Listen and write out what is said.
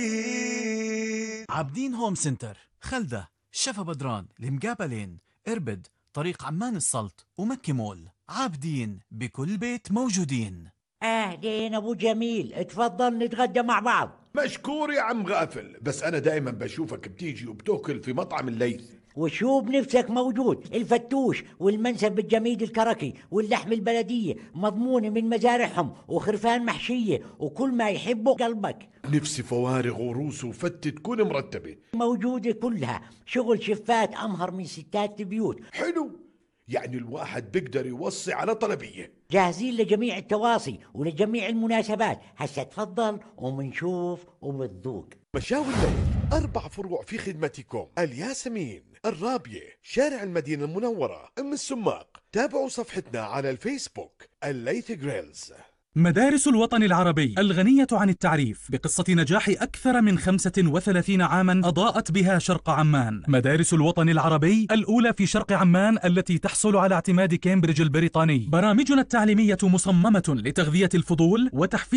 عابدين هوم سنتر، خلدة، شفا بدران، المقابلين، إربد، طريق عمان السلط ومكي مول. عابدين بكل بيت موجودين. أهلين أبو جميل، اتفضل نتغدى مع بعض. مشكور يا عم غافل، بس أنا دايما بشوفك بتيجي وبتاكل في مطعم الليث. وشو بنفسك موجود، الفتوش والمنسف بالجميد الكركي واللحم البلدية مضمونة من مزارعهم وخرفان محشية وكل ما يحبه قلبك. نفسي فوارغ وروس وفتة تكون مرتبة. موجودة كلها، شغل شفات أمهر من ستات البيوت. حلو، يعني الواحد بيقدر يوصي على طلبية. جاهزين لجميع التواصي ولجميع المناسبات. هسا تفضل ومنشوف وبتذوق. مشاوي الليث 4 فروع في خدمتكم: الياسمين، الرابية، شارع المدينة المنورة، أم السماق. تابعوا صفحتنا على الفيسبوك الليث جريلز. مدارس الوطن العربي الغنية عن التعريف بقصة نجاح أكثر من 35 عاما أضاءت بها شرق عمان. مدارس الوطن العربي الأولى في شرق عمان التي تحصل على اعتماد كامبريدج البريطاني. برامجنا التعليمية مصممة لتغذية الفضول وتحفيز